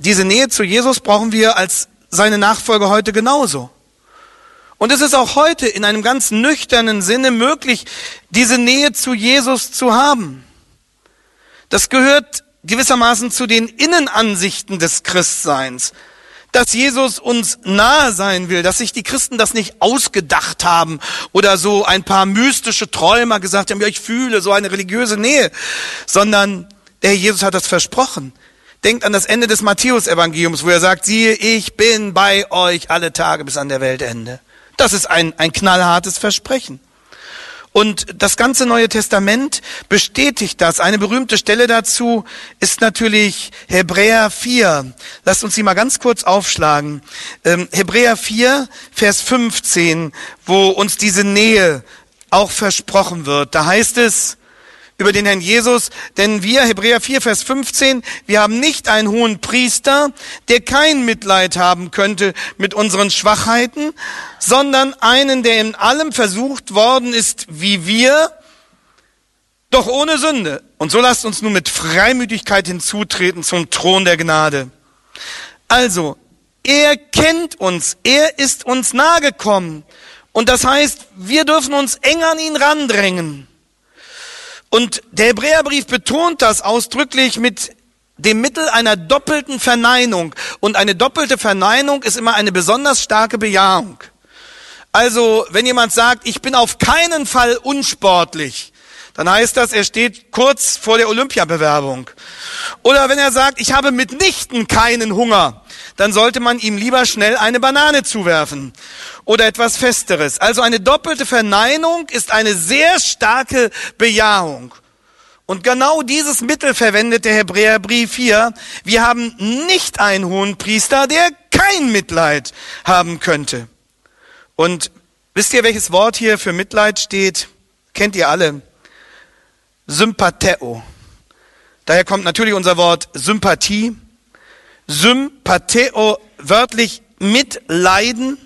diese Nähe zu Jesus brauchen wir als seine Nachfolger heute genauso. Und es ist auch heute in einem ganz nüchternen Sinne möglich, diese Nähe zu Jesus zu haben. Das gehört gewissermaßen zu den Innenansichten des Christseins, dass Jesus uns nahe sein will, dass sich die Christen das nicht ausgedacht haben oder so ein paar mystische Träumer gesagt haben, ja, ich fühle so eine religiöse Nähe, sondern der Herr Jesus hat das versprochen. Denkt an das Ende des Matthäus-Evangeliums, wo er sagt, siehe, ich bin bei euch alle Tage bis an der Weltende. Das ist ein knallhartes Versprechen. Und das ganze Neue Testament bestätigt das. Eine berühmte Stelle dazu ist natürlich Hebräer 4. Lasst uns sie mal ganz kurz aufschlagen. Hebräer 4, Vers 15, wo uns diese Nähe auch versprochen wird. Da heißt es über den Herrn Jesus, denn wir, Hebräer 4, Vers 15, wir haben nicht einen hohen Priester, der kein Mitleid haben könnte mit unseren Schwachheiten, sondern einen, der in allem versucht worden ist wie wir, doch ohne Sünde. Und so lasst uns nun mit Freimütigkeit hinzutreten zum Thron der Gnade. Also, er kennt uns, er ist uns nahegekommen. Und das heißt, wir dürfen uns eng an ihn randrängen. Und der Hebräerbrief betont das ausdrücklich mit dem Mittel einer doppelten Verneinung. Und eine doppelte Verneinung ist immer eine besonders starke Bejahung. Also, wenn jemand sagt, ich bin auf keinen Fall unsportlich, dann heißt das, er steht kurz vor der Olympiabewerbung. Oder wenn er sagt, ich habe mitnichten keinen Hunger, dann sollte man ihm lieber schnell eine Banane zuwerfen oder etwas Festeres. Also eine doppelte Verneinung ist eine sehr starke Bejahung. Und genau dieses Mittel verwendet der Hebräerbrief hier. Wir haben nicht einen Hohenpriester, der kein Mitleid haben könnte. Und wisst ihr, welches Wort hier für Mitleid steht? Kennt ihr alle? Sympatheo. Daher kommt natürlich unser Wort Sympathie. Sympatheo, wörtlich mitleiden.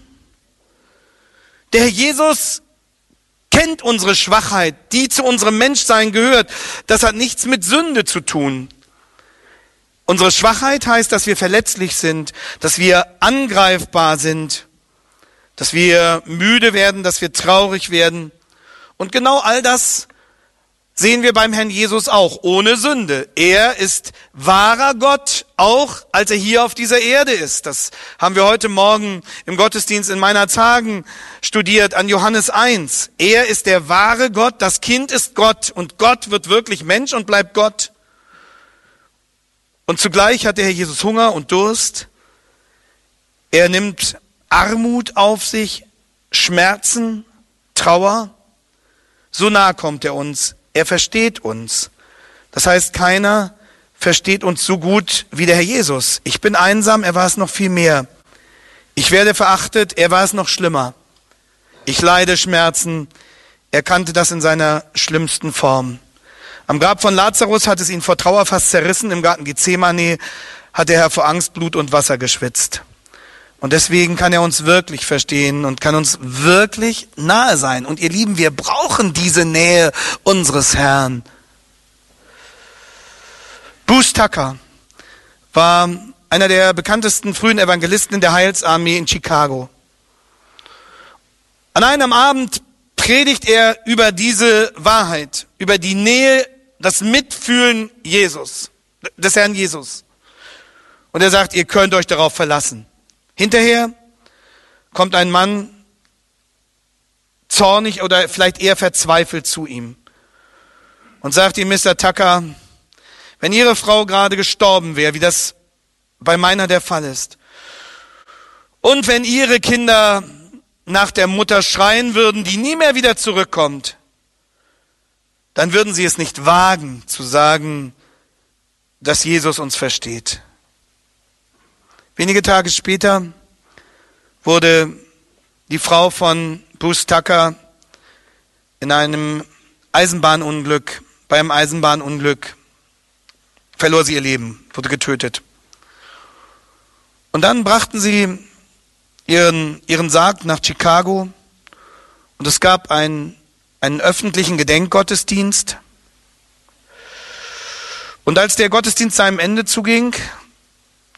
Der Herr Jesus kennt unsere Schwachheit, die zu unserem Menschsein gehört. Das hat nichts mit Sünde zu tun. Unsere Schwachheit heißt, dass wir verletzlich sind, dass wir angreifbar sind, dass wir müde werden, dass wir traurig werden. Und genau all das sehen wir beim Herrn Jesus auch, ohne Sünde. Er ist wahrer Gott, auch als er hier auf dieser Erde ist. Das haben wir heute Morgen im Gottesdienst in meiner Tagen studiert an Johannes 1. Er ist der wahre Gott, das Kind ist Gott und Gott wird wirklich Mensch und bleibt Gott. Und zugleich hat der Herr Jesus Hunger und Durst. Er nimmt Armut auf sich, Schmerzen, Trauer. So nah kommt er uns. Er versteht uns. Das heißt, keiner versteht uns so gut wie der Herr Jesus. Ich bin einsam, er war es noch viel mehr. Ich werde verachtet, er war es noch schlimmer. Ich leide Schmerzen, er kannte das in seiner schlimmsten Form. Am Grab von Lazarus hat es ihn vor Trauer fast zerrissen. Im Garten Gethsemane hat der Herr vor Angst Blut und Wasser geschwitzt. Und deswegen kann er uns wirklich verstehen und kann uns wirklich nahe sein. Und ihr Lieben, wir brauchen diese Nähe unseres Herrn. Bruce Tucker war einer der bekanntesten frühen Evangelisten in der Heilsarmee in Chicago. An einem Abend predigt er über diese Wahrheit, über die Nähe, das Mitfühlen Jesus, des Herrn Jesus. Und er sagt, ihr könnt euch darauf verlassen. Hinterher kommt ein Mann zornig oder vielleicht eher verzweifelt zu ihm und sagt ihm, Mr. Tucker, wenn Ihre Frau gerade gestorben wäre, wie das bei meiner der Fall ist, und wenn Ihre Kinder nach der Mutter schreien würden, die nie mehr wieder zurückkommt, dann würden Sie es nicht wagen zu sagen, dass Jesus uns versteht. Wenige Tage später wurde die Frau von Bruce Tucker in einem Eisenbahnunglück, beim Eisenbahnunglück verlor sie ihr Leben, wurde getötet. Und dann brachten sie ihren Sarg nach Chicago und es gab einen öffentlichen Gedenkgottesdienst. Und als der Gottesdienst seinem Ende zuging,